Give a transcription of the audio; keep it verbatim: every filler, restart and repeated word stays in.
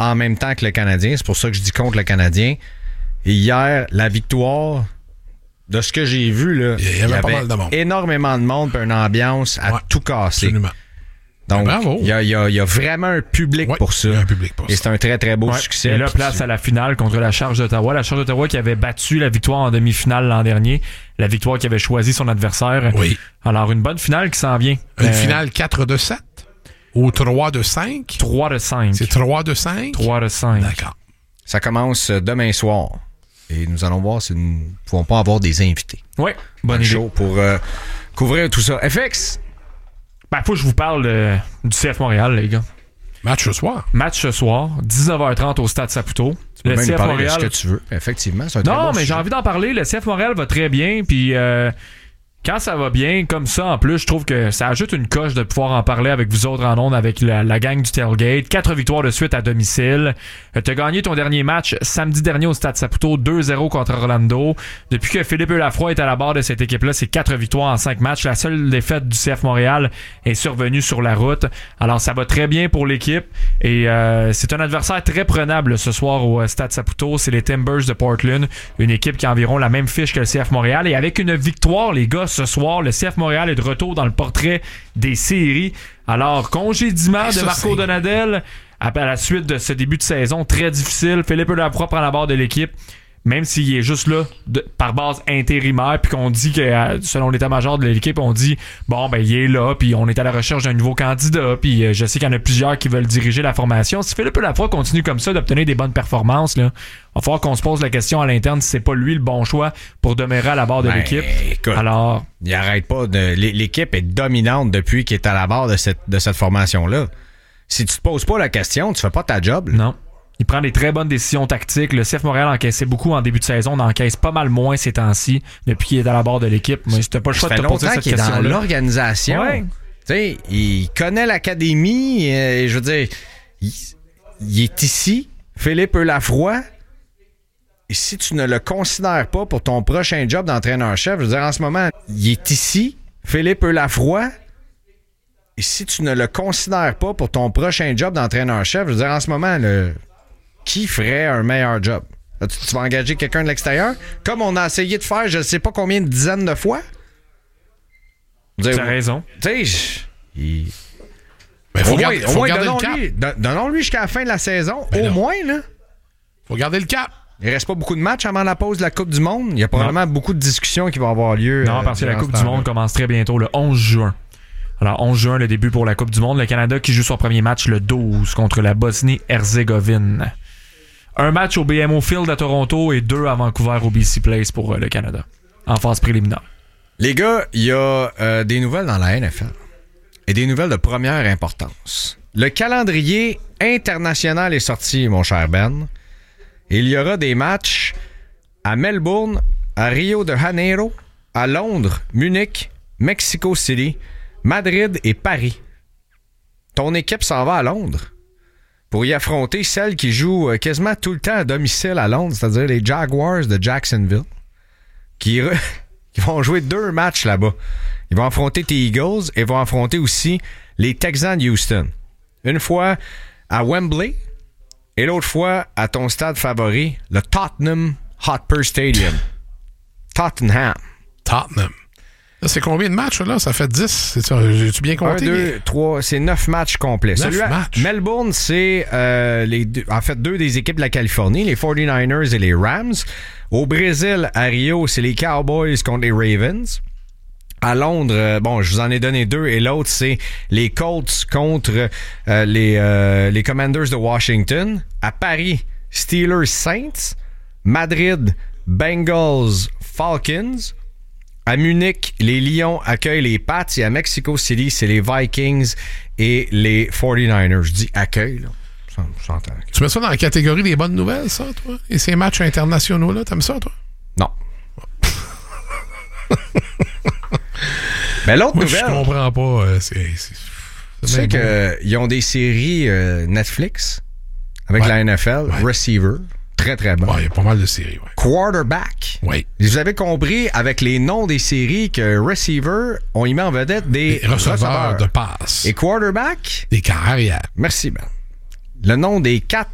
en même temps que le Canadien. C'est pour ça que je dis contre le Canadien. Et hier, la victoire, de ce que j'ai vu, là, il y avait, il y avait pas mal de monde. Énormément de monde et une ambiance à ouais, tout casser. Absolument. Donc, bravo. Il y a, il y a, il y a vraiment un public ouais, pour ça. Il y a un public pour et ça. c'est un très, très beau ouais. succès. Et là, place à la finale contre la Charge d'Ottawa. La Charge d'Ottawa qui avait battu la victoire en demi-finale l'an dernier. La victoire qui avait choisi son adversaire. Oui. Alors, une bonne finale qui s'en vient. Une euh, finale quatre de sept ou trois de cinq? trois de cinq. C'est trois de cinq? trois de cinq. D'accord. Ça commence demain soir. Et nous allons voir si nous ne pouvons pas avoir des invités. Oui, bonne Un idée. show pour euh, couvrir tout ça. F X? Ben, faut que je vous parle euh, du C F Montréal, les gars. Match ce soir. Match ce soir, dix-neuf heures trente au Stade Saputo. Tu peux Le même C F parler Montréal. de ce que tu veux. Effectivement, c'est un très Non, bon mais sujet. j'ai envie d'en parler. Le C F Montréal va très bien. Puis euh, quand ça va bien, comme ça, en plus, je trouve que ça ajoute une coche de pouvoir en parler avec vous autres en ondes, avec la, la gang du Tailgate. Quatre victoires de suite à domicile. Euh, t'as gagné ton dernier match samedi dernier au Stade Saputo, deux zéro contre Orlando. Depuis que Philippe Lafroy est à la barre de cette équipe-là, c'est quatre victoires en cinq matchs. La seule défaite du C F Montréal est survenue sur la route. Alors, ça va très bien pour l'équipe. Et euh, c'est un adversaire très prenable ce soir au Stade Saputo. C'est les Timbers de Portland. Une équipe qui a environ la même fiche que le C F Montréal. Et avec une victoire, les gars, ce soir, le C F Montréal est de retour dans le portrait des séries. Alors, congédiement de ça, Marco c'est... Donadel à la suite de ce début de saison très difficile. Philippe Lafroy prend la barre de l'équipe, même s'il est juste là de, par base intérimaire, puis qu'on dit que selon l'état-major de l'équipe, on dit bon ben il est là, puis on est à la recherche d'un nouveau candidat, puis euh, je sais qu'il y en a plusieurs qui veulent diriger la formation. Si Philippe Lafroy continue comme ça d'obtenir des bonnes performances, là, il va falloir qu'on se pose la question à l'interne si c'est pas lui le bon choix pour demeurer à la barre de Ben, l'équipe. Écoute, Alors, il arrête pas de. L'équipe est dominante depuis qu'il est à la barre de cette, de cette formation-là. Si tu te poses pas la question, tu fais pas ta job. Là. non. Il prend des très bonnes décisions tactiques. Le C F Montréal encaissait beaucoup en début de saison. On encaisse pas mal moins ces temps-ci depuis qu'il est à la barre de l'équipe. Mais c'était pas le choix Ça de fait te poser longtemps cette qu'il est dans question-là. l'organisation. Ouais. Tu sais, il connaît l'académie. Euh, je veux dire, il, il est ici, Philippe Lafroy. Et si tu ne le considères pas pour ton prochain job d'entraîneur-chef, je veux dire, en ce moment, il est ici, Philippe Lafroy. Et si tu ne le considères pas pour ton prochain job d'entraîneur-chef, je veux dire, en ce moment, le... qui ferait un meilleur job? Là, tu, tu vas engager quelqu'un de l'extérieur? Comme on a essayé de faire je ne sais pas combien de dizaines de fois? Tu as raison. Tu sais, il... Ben, faut au garder, moins, faut au moins garder le cap. donnons-lui, don- donnons-lui jusqu'à la fin de la saison. Ben au non. moins, là. Faut garder le cap. Il reste pas beaucoup de matchs avant la pause de la Coupe du Monde. Il y a probablement beaucoup de discussions qui vont avoir lieu. Non, euh, parce que la durant Coupe ce du temps-là. Monde commence très bientôt, le onze juin. Alors, onze juin, le début pour la Coupe du Monde. Le Canada qui joue son premier match le douze contre la Bosnie-Herzégovine. Un match au B M O Field à Toronto et deux à Vancouver au B C Place pour euh, le Canada, en phase préliminaire. Les gars, il y a euh, des nouvelles dans la N F L. Et des nouvelles de première importance. Le calendrier international est sorti, mon cher Ben. Et il y aura des matchs à Melbourne, à Rio de Janeiro, à Londres, Munich, Mexico City, Madrid et Paris. Ton équipe s'en va à Londres pour y affronter celle qui joue quasiment tout le temps à domicile à Londres, c'est-à-dire les Jaguars de Jacksonville, qui, re... qui vont jouer deux matchs là-bas. Ils vont affronter tes Eagles et vont affronter aussi les Texans de Houston. Une fois à Wembley et l'autre fois à ton stade favori, le Tottenham Hotspur Stadium. Tottenham. Tottenham. Là, c'est combien de matchs, là? Ça fait dix. C'est ça. J'ai-tu bien Un, compté? deux, trois, c'est neuf matchs complets. Neuf Celui à matchs. Melbourne, c'est euh, les deux, en fait deux des équipes de la Californie, les forty-niners et les Rams. Au Brésil, à Rio, c'est les Cowboys contre les Ravens. À Londres, euh, bon, je vous en ai donné deux, et l'autre, c'est les Colts contre euh, les, euh, les Commanders de Washington. À Paris, Steelers Saints. Madrid, Bengals Falcons. À Munich, les Lions accueillent les Pats. Et à Mexico City, c'est les Vikings et les forty-niners. Je dis accueil, là. J'entends. Tu mets ça dans la catégorie des bonnes nouvelles, ça, toi? Et ces matchs internationaux-là, t'aimes ça, toi? Non. Mais l'autre Moi, nouvelle... je comprends pas. Euh, c'est, c'est, Tu sais qu'ils ont des séries euh, Netflix avec ouais. la N F L. Ouais. Receiver. Très, très bon. Ouais, il y a pas mal de séries, ouais. Quarterback. Oui. Vous avez compris avec les noms des séries que receiver, on y met en vedette des, Des receveurs, receveurs de passe. Et quarterback, des carrières. merci Ben. Le nom des quatre